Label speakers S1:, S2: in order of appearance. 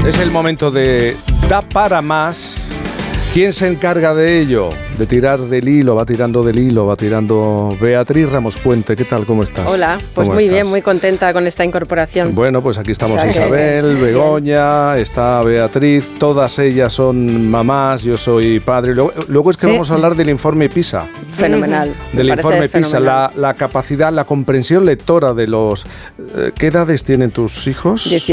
S1: Es el momento de Da para más. ¿Quién se encarga de ello? De tirar del hilo, va tirando del hilo, va tirando Beatriz Ramos Puente. ¿Qué tal? ¿Cómo estás?
S2: Hola, pues muy bien, muy contenta con esta incorporación.
S1: Bueno, pues aquí estamos Isabel, Begoña, está Beatriz, todas ellas son mamás, yo soy padre. Luego es que vamos a hablar del informe PISA.
S2: Fenomenal.
S1: Del informe PISA, la capacidad, la comprensión lectora de los... ¿Qué edades tienen tus hijos?
S2: 18